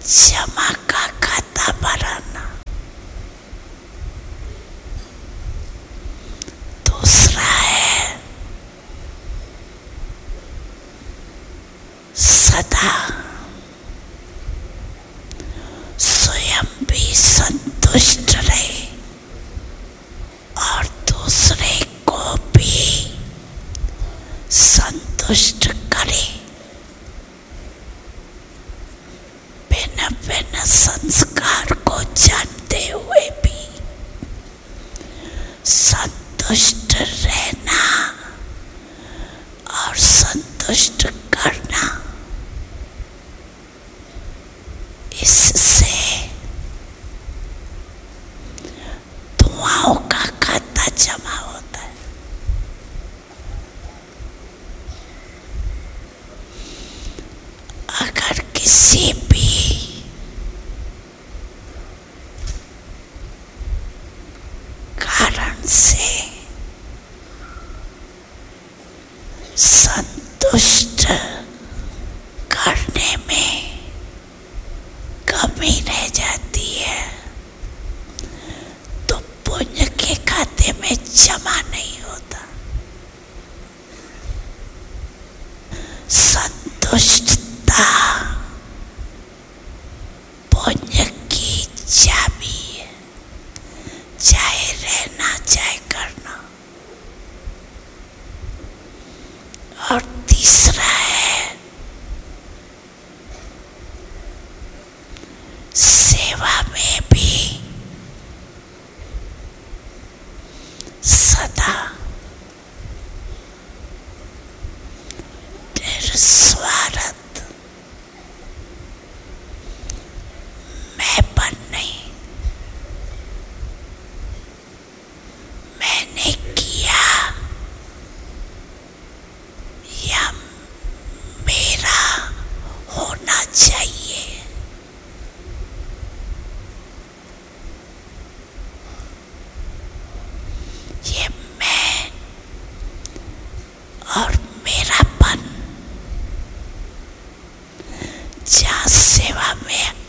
जमा का खाता भराना। दूसरा है सदा स्वयं भी संतुष्ट रहे और दूसरे को भी संतुष्ट करे। बिना बिना संस्कार को जानते हुए भी संतुष्ट रहना और संतुष्ट करना, इससे दुआओं का खाता जमा होता है। अगर किसी भी कारण से संतुष्ट करने में कमी रह जाती है तो पुण्य के खाते में जमा नहीं होता। संतुष्टता पुण्य की चाबी है, चाहे रहना चाहे करना। और तीसरा है सेवा में भी सदा निस्वार्थ, मैंपन नहीं, मैंने किया या मेरा होना चाहिए, ये मैं और मेरापन जहाँ सेवा में